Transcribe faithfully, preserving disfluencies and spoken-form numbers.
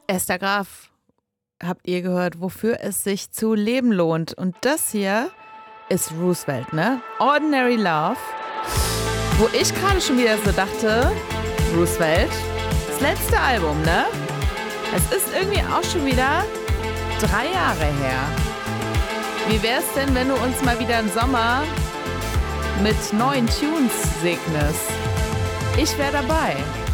Esther Graf, habt ihr gehört, wofür es sich zu leben lohnt. Und das hier ist Roosevelt, ne? Ordinary Love. Wo ich gerade schon wieder so dachte, Roosevelt, das letzte Album, ne? Es ist irgendwie auch schon wieder drei Jahre her. Wie wär's denn, wenn du uns mal wieder im Sommer mit neuen Tunes segnest? Ich wär dabei.